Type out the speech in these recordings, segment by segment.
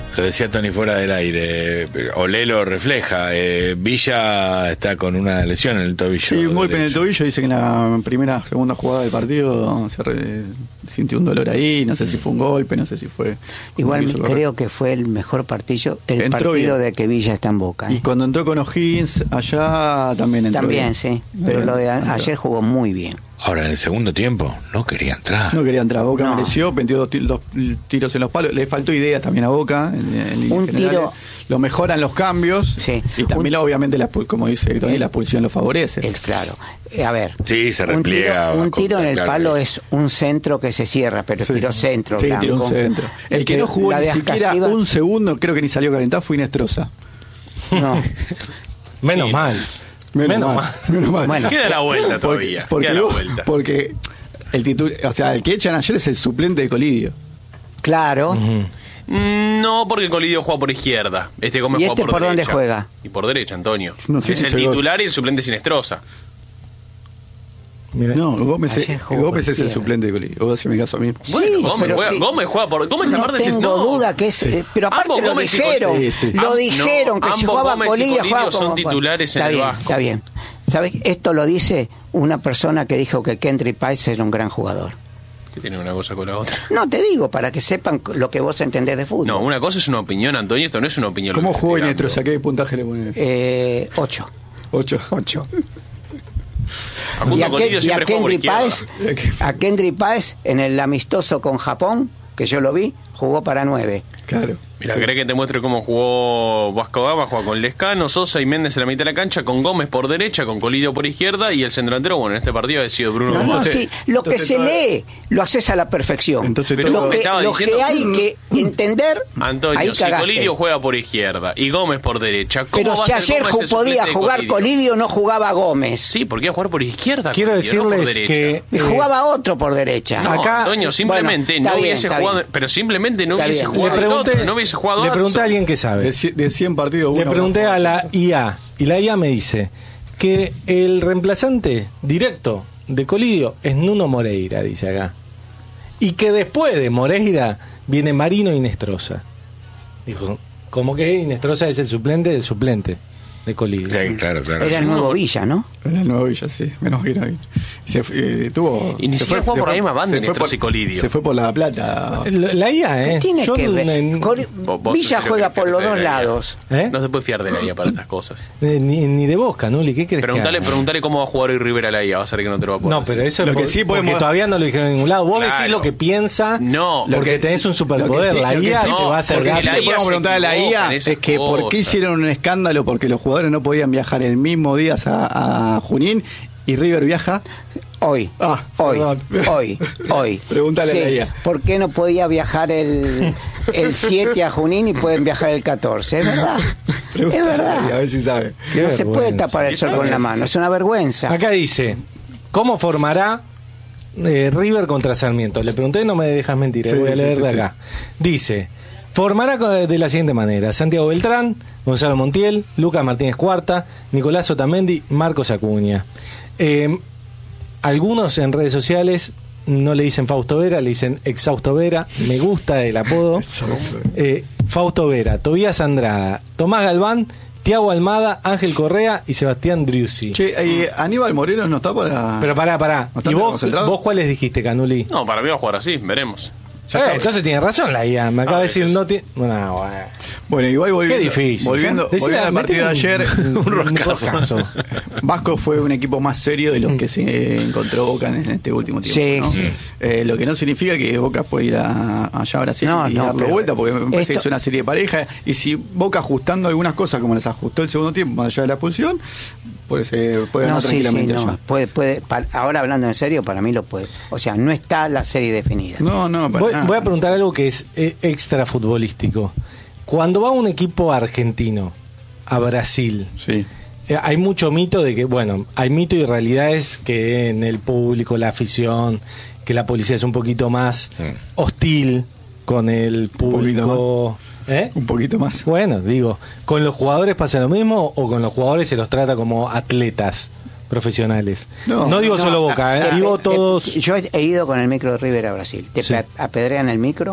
Lo decía Tony fuera del aire, Olé lo refleja, Villa está con una lesión en el tobillo. Sí, un golpe en el tobillo, dice que en la segunda jugada del partido sintió un dolor ahí, no sé si fue un golpe, no sé si fue... Igual creo que fue el mejor partido de que Villa está en Boca. Y cuando entró con O'Higgins allá también entró bien. Sí, pero lo de ayer jugó muy bien. Ahora, en el segundo tiempo, no quería entrar. Boca mereció, metió dos tiros en los palos. Le faltó ideas también a Boca. Un tiro. Lo mejoran los cambios. Sí. Y también, obviamente, como dice Tony, la expulsión lo favorece. Claro. A ver. Sí, se repliega. Un tiro en el palo es un centro que se cierra, pero tiró centro. Sí, tiró un centro. El que no jugó ni siquiera un segundo, creo que ni salió calentado, fue Inestrosa. No. Menos mal. Menos mal. Bueno, queda la vuelta todavía. Porque el que echan ayer es el suplente de Colidio. Claro. No, porque Colidio juega por izquierda. Gómez juega por derecha. ¿Dónde juega? Y por derecha, Antonio. No sé es el titular y el suplente es Inestrosa. Mira. No, Gómez es el suplente de Colidio. Vos haceme caso a mí. Bueno, Gómez juega por... Gómez aparte no tengo duda que es... pero aparte lo dijeron. Lo dijeron que si jugaba Colidio jugaba son titulares en el Vasco. Está bien. ¿Sabes? Esto lo dice una persona que dijo que Kendry Páez era un gran jugador. ¿Qué tiene una cosa con la otra? No, te digo, para que sepan lo que vos entendés de fútbol. No, una cosa es una opinión, Antonio, esto no es una opinión. ¿Cómo jugó Inestrosa? ¿Qué puntaje le pone? 8. 8. Y a Kendry Páez en el amistoso con Japón, que yo lo vi, jugó para 9. Claro. Mira, ¿querés que te muestre cómo jugó Vasco Gama? Juega con Lescano, Sosa y Méndez en la mitad de la cancha, con Gómez por derecha, con Colidio por izquierda y el centrodelantero, bueno, en este partido ha sido Bruno Gómez. Sí, lo que se lee lo haces a la perfección. Entonces, lo que hay que entender, Antonio, si Colidio juega por izquierda y Gómez por derecha, ¿cómo pero si ayer podía jugar Colidio, no jugaba Gómez. Sí, porque iba a jugar por izquierda. Quiero Colidio, decirles que jugaba otro por derecha. No, acá, Antonio, simplemente no hubiese jugado, pero simplemente no hubiese jugado. Le pregunté a alguien que sabe. De 100 partidos. Le pregunté a la IA y la IA me dice que el reemplazante directo de Colidio es Nuno Moreira, dice acá. Y que después de Moreira viene Marino Inestrosa. Dijo, como que Inestrosa es el suplente del suplente de Colidio. Sí, claro. Era el nuevo Villa, ¿no? Era el nuevo Villa, sí. Menos Villa. Y ni siquiera jugó por la misma banda Inestrosa y Colidio. Se fue por La Plata. La IA, tiene que ver. Villa juega por los dos lados. No se puede fiar de la IA para estas cosas. Ni de vos, Canuli, ¿qué crees? Preguntale cómo va a jugar hoy River a la IA, va a ser que no te lo va a poder. No, pero eso lo que sí porque todavía no lo dijeron en ningún lado. Vos decís lo que piensa, porque tenés un superpoder. La IA se va a hacer gato. Lo que sí podemos preguntar a la IA es que por qué hicieron un escándalo, porque los jugadores no podían viajar el mismo día a Junín y River viaja hoy. Pregúntale a la IA. ¿Por qué no podía viajar el 7 a Junín y pueden viajar el 14? Es verdad. Es verdad. A ver si sabe. No se puede tapar el sol con la mano. Es una vergüenza. Acá dice, ¿cómo formará River contra Sarmiento? Le pregunté, no me dejas mentir, voy a leer de acá. Dice, formará de la siguiente manera: Santiago Beltrán, Gonzalo Montiel, Lucas Martínez Cuarta, Nicolás Otamendi, Marcos Acuña. Algunos en redes sociales no le dicen Fausto Vera, le dicen Exhausto Vera. Me gusta el apodo. Fausto Vera, Tobías Andrada, Tomás Galván, Tiago Almada, Ángel Correa y Sebastián Driussi. Aníbal Moreno no está para... Pero pará. ¿Y vos cuáles dijiste, Canuli? No, para mí va a jugar así, veremos. Entonces tiene razón la IA. Me acaba de decir no tiene... Bueno, igual volviendo. Qué difícil. Volviendo al partido de ayer, un roscazo. Vasco fue un equipo más serio de los que se encontró Boca en este último tiempo. Sí. Lo que no significa que Boca puede ir allá a Brasil y darle vuelta, porque me parece que es una serie de pareja. Y si Boca ajustando algunas cosas, como las ajustó el segundo tiempo, más allá de la expulsión, puede ganar tranquilamente allá. Puede. Ahora hablando en serio, para mí lo puede. O sea, no está la serie definida. No, voy a preguntar algo que es extra futbolístico. Cuando va un equipo argentino a Brasil, hay mucho mito de que, hay mito y realidad es que en el público, la afición, que la policía es un poquito más hostil con el público. Un poquito más. Bueno, digo, ¿con los jugadores pasa lo mismo o con los jugadores se los trata como atletas? profesionales. No digo solo Boca, digo todos. Yo he ido con el micro de River a Brasil. Te apedrean el micro,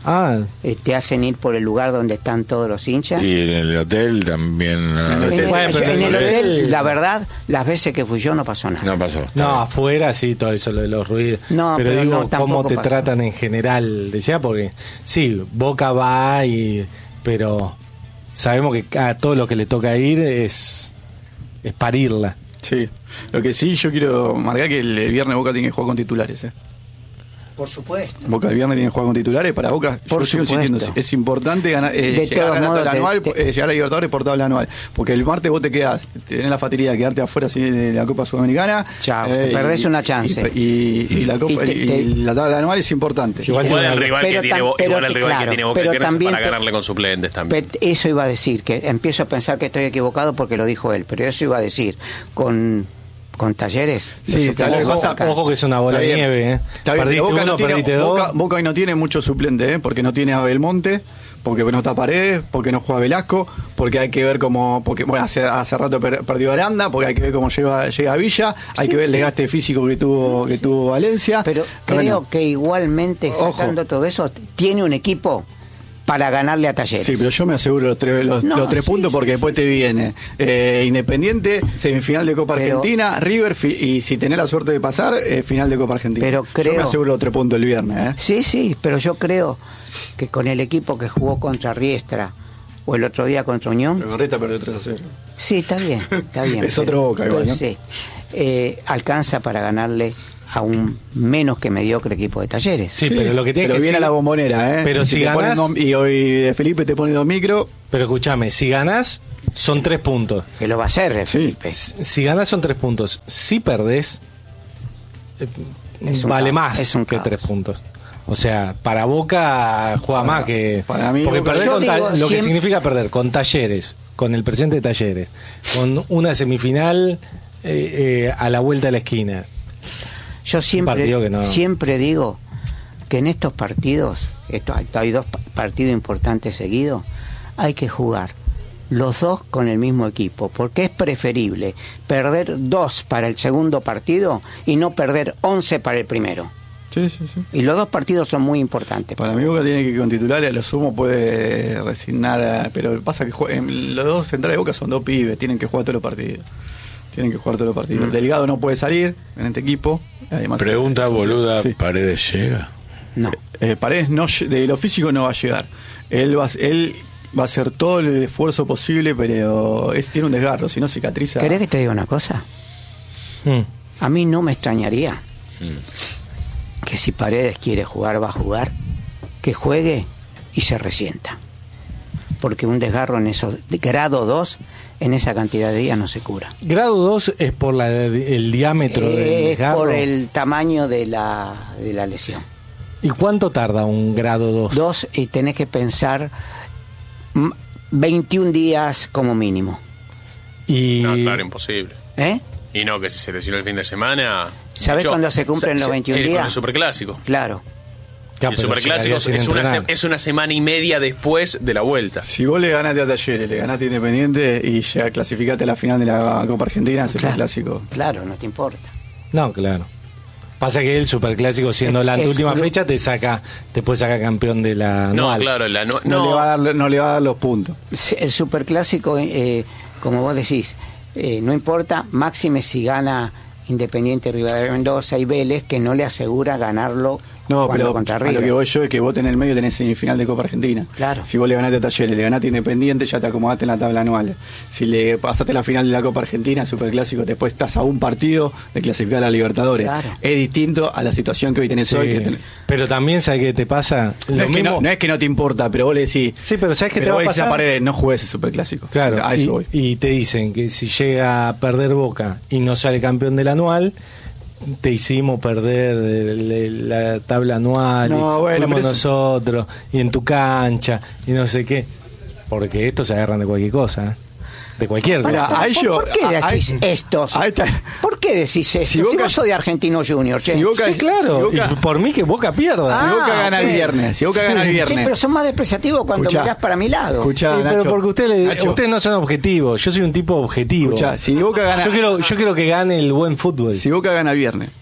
te hacen ir por el lugar donde están todos los hinchas. Y en el hotel también. En el hotel, la verdad, las veces que fui yo no pasó nada. No pasó. No, afuera sí, todo eso, lo de los ruidos. No, pero digo, cómo te pasó. tratan en general. Decía, porque sí, Boca va, pero sabemos que a todo lo que le toca ir es parirla. Sí, lo que sí yo quiero marcar que el viernes Boca tiene que jugar con titulares. Por supuesto. Boca el viernes tiene que jugar con titulares. Para Boca, yo sigo insistiendo, es importante ganar, llegar a la tabla anual, llegar a Libertadores por tabla anual. Porque el martes vos tenés la fatalidad de quedarte afuera así de la Copa Sudamericana. Chao, te perdés una chance. Y la Copa y la tabla anual es importante. Igual el rival que tiene Boca para ganarle con suplentes también. Eso iba a decir, que empiezo a pensar que estoy equivocado porque lo dijo él, pero eso iba a decir, con Talleres. Sí, ojo que es una bola de nieve. Perdiste Boca uno, perdiste dos. Boca hoy no tiene muchos suplentes, porque no tiene a Belmonte, porque no está Paredes, porque no juega Velasco, porque hay que ver cómo, porque bueno, hace rato perdió Aranda, porque hay que ver cómo llega Villa, hay que ver el desgaste físico que tuvo Valencia. Pero creo que igualmente, sacando todo eso, tiene un equipo para ganarle a Talleres. Sí, pero yo me aseguro los tres puntos porque después te viene Independiente, semifinal de Copa Argentina, River, y si tenés la suerte de pasar, final de Copa Argentina. Pero yo me aseguro los 3 puntos el viernes. Sí, pero yo creo que con el equipo que jugó contra Riestra o el otro día contra Unión... Pero Riestra perdió 3-0. Sí, está bien. Es otro Boca igual, ¿no? Sí, alcanza para ganarle a un menos que mediocre equipo de Talleres. Sí, pero lo que tiene pero viene a la Bombonera, Pero si ganás, y hoy Felipe te pone 2 micros. Pero escúchame, si ganás son 3 puntos. Que lo va a hacer, Felipe. Si ganás son 3 puntos. Si perdés vale más que 3 puntos. O sea, para Boca juega más que... Para mí, porque perder lo que significa perder con Talleres, con el presente de Talleres, con una semifinal a la vuelta de la esquina. Yo siempre digo que en estos partidos, hay 2 partidos importantes seguidos, hay que jugar los 2 con el mismo equipo, porque es preferible perder 2 para el segundo partido y no perder 11 para el primero. Sí. Y los 2 partidos son muy importantes. Para mí Boca tiene que ir con titulares, a lo sumo puede resignar, pero pasa que los 2 centrales de Boca son 2 pibes, tienen que jugar todos los partidos. Delgado no puede salir en este equipo. Además, pregunta boluda, sí. ¿Paredes llega? No. Paredes de lo físico no va a llegar. Él va a hacer todo el esfuerzo posible, pero tiene un desgarro, si no cicatriza. ¿Querés que te diga una cosa? A mí no me extrañaría que si Paredes quiere jugar, va a jugar, que juegue y se resienta. Porque un desgarro en esos grado 2, en esa cantidad de días no se cura. Grado 2 es por el diámetro del desgarro. Por el tamaño de la lesión. ¿Y cuánto tarda un grado 2? 2, y tenés que pensar 21 días como mínimo. No, claro, imposible. ¿Eh? Y no, que si se lesionó el fin de semana... ¿Sabés cuándo se cumplen los 21 días? Con el Superclásico. Claro. El Superclásico es una semana y media después de la vuelta. Si vos le ganaste a Talleres, le ganaste a Independiente y ya clasificaste a la final de la Copa Argentina, el Superclásico. Claro, no te importa. No, claro. Pasa que el Superclásico, siendo la última fecha, te puede sacar campeón de la anual. No, claro, no le va a dar los puntos. El Superclásico, como vos decís, no importa, máxime si gana Independiente, Rivadavia, Mendoza y Vélez, que no le asegura ganarlo. No, pero contra a River. lo que voy yo es que vos en el medio tenés semifinal de Copa Argentina. Claro. Si vos le ganaste a Talleres, le ganaste a Independiente, ya te acomodaste en la tabla anual. Si le pasaste la final de la Copa Argentina, Superclásico, después estás a un partido de clasificar a la Libertadores. Claro. Es distinto a la situación que hoy tenés hoy. Pero también, ¿sabes qué te pasa? No es que no te importa, pero vos le decís... Sí, pero ¿sabes qué te va a pasar? Paredes, no juegues el Superclásico. Claro, a eso voy. Y te dicen que si llega a perder Boca y no sale campeón del anual... te hicimos perder la tabla anual, fuimos nosotros, y en tu cancha, y no sé qué. Porque estos se agarran de cualquier cosa, de cualquier cosa. ¿Por qué decís estos? ¿Por qué decís eso? Si vos sos de Argentino Junior, si Boca, sí, claro. Y por mí que Boca pierda. Si Boca gana el viernes. Si Boca gana el viernes. Sí, pero son más despreciativos cuando mirás para mi lado. Escuchá, sí, pero porque ustedes no son objetivos. Yo soy un tipo objetivo. Escuchá, si Boca gana... Yo quiero que gane el buen fútbol. Si Boca gana el viernes,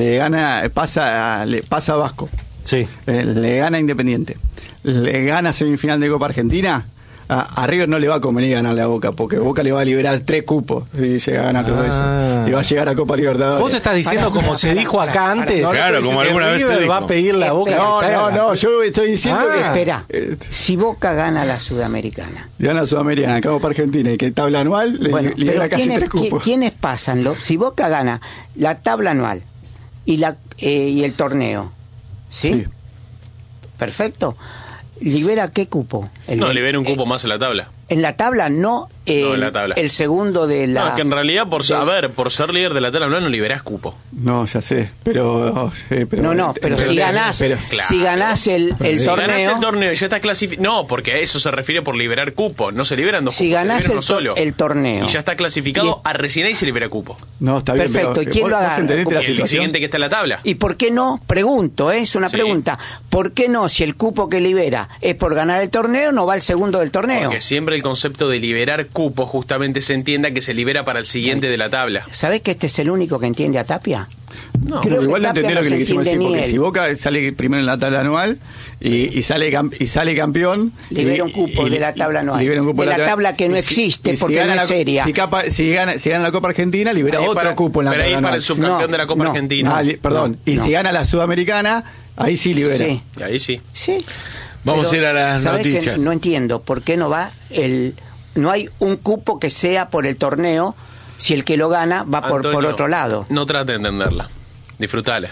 pasa a Vasco. Sí. Le gana a Independiente. Le gana semifinal de Copa Argentina. A River no le va a convenir ganarle a Boca, porque Boca le va a liberar 3 cupos si llega a ganar todo eso. Y va a llegar a Copa Libertadores. Vos estás diciendo como se dijo acá antes. Claro, como alguna vez se dijo. Va a pedir la Boca. No, yo estoy diciendo que... Espera, si Boca gana la Sudamericana. Gana la Sudamericana, Copa Argentina, y que tabla anual le libera casi 3 cupos. ¿Quiénes pasan? Si Boca gana la tabla anual y el torneo, ¿sí? Perfecto. ¿Libera qué cupo? Libera un cupo más en la tabla. En la tabla no, en la tabla. El segundo de la... No, que en realidad por ser líder de la tabla no liberás cupo. No, ya sé, pero si ganás el torneo... Si ganás el torneo ya estás clasificado... No, porque a eso se refiere por liberar cupo. No se liberan 2 cupos, si ganás el torneo... Y ya está clasificado a recién ahí se libera cupo. No, está bien. Perfecto, ¿y quién lo agarra? El siguiente que está en la tabla. ¿Y por qué no? Pregunto, es una pregunta. ¿Por qué no, si el cupo que libera es por ganar el torneo, no va al segundo del torneo? Porque siempre el concepto de liberar cupo justamente se entienda que se libera para el siguiente de la tabla. ¿Sabés que este es el único que entiende a Tapia? No, igual no entendés lo que le quisimos decir, porque si Boca sale primero en la tabla anual y sale campeón, libera un cupo de la tabla anual, de la tabla que no existe porque no es seria. Si gana la Copa Argentina, libera otro cupo en la tabla anual. Pero ahí para el subcampeón de la Copa Argentina. Si gana la Sudamericana, ahí sí libera. Sí. Ahí sí. Vamos a ir a las noticias. No entiendo por qué no va no hay un cupo que sea por el torneo, si el que lo gana va por otro lado. No trate de entenderla, disfrutala.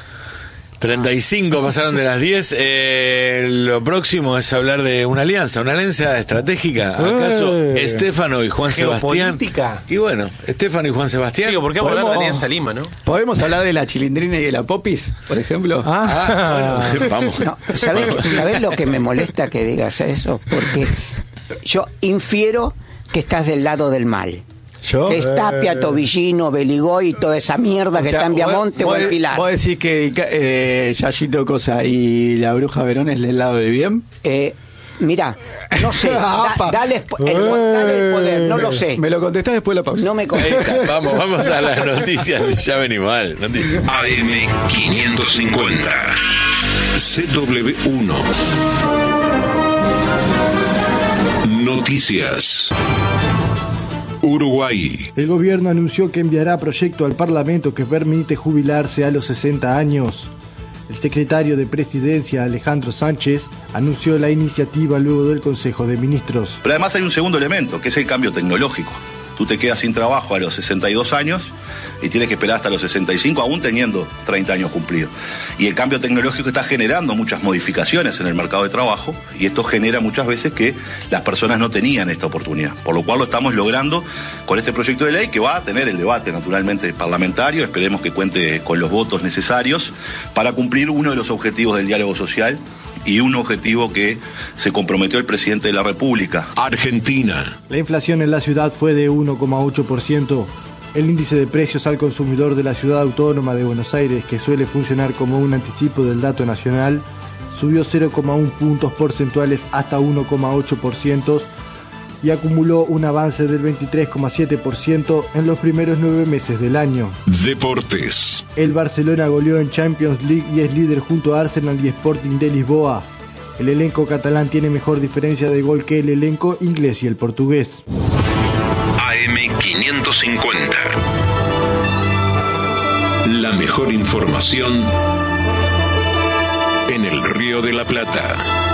35 pasaron de las 10. Lo próximo es hablar de una alianza estratégica. ¿Acaso Estefano y Juan Sebastián? Y bueno, Estefano y Juan Sebastián. ¿Por qué hablar de Alianza Lima, no? ¿Podemos hablar de la Chilindrina y de la Popis, por ejemplo? Bueno, vamos. No, ¿sabés lo que me molesta que digas eso? Porque yo infiero que estás del lado del mal. ¿Yo? Que es Tapia, Tobillino, Beligoy y toda esa mierda que está en Viamonte o en Pilar. ¿Vos decís que Yayito Cosa y la Bruja Verón es del lado del bien? Mirá, no sé, dale el poder, no lo sé. Me lo contestás después de la pausa. No me contestás. Vamos a las noticias, ya venimos mal. Noticias. AM550 CW1 Noticias. Uruguay. El gobierno anunció que enviará proyecto al Parlamento que permite jubilarse a los 60 años. El secretario de Presidencia, Alejandro Sánchez, anunció la iniciativa luego del Consejo de Ministros. Pero además hay un segundo elemento, que es el cambio tecnológico. Tú te quedas sin trabajo a los 62 años y tienes que esperar hasta los 65, aún teniendo 30 años cumplidos. Y el cambio tecnológico está generando muchas modificaciones en el mercado de trabajo y esto genera muchas veces que las personas no tenían esta oportunidad. Por lo cual lo estamos logrando con este proyecto de ley que va a tener el debate naturalmente parlamentario. Esperemos que cuente con los votos necesarios para cumplir uno de los objetivos del diálogo social y un objetivo que se comprometió el presidente de la República. Argentina. La inflación en la ciudad fue de 1,8%. El índice de precios al consumidor de la ciudad autónoma de Buenos Aires, que suele funcionar como un anticipo del dato nacional, subió 0,1 puntos porcentuales hasta 1,8% y acumuló un avance del 23,7% en los primeros 9 meses del año. Deportes. El Barcelona goleó en Champions League y es líder junto a Arsenal y Sporting de Lisboa. El elenco catalán tiene mejor diferencia de gol que el elenco inglés y el portugués. AM550. La mejor información en el Río de la Plata.